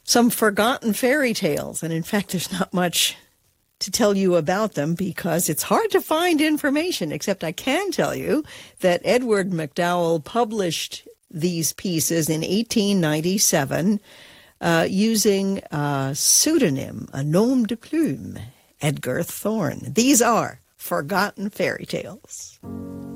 some forgotten fairy tales. And in fact, there's not much to tell you about them because it's hard to find information, except I can tell you that Edward MacDowell published these pieces in 1897 using a pseudonym, a nom de plume, Edgar Thorne. These are Forgotten Fairy Tales.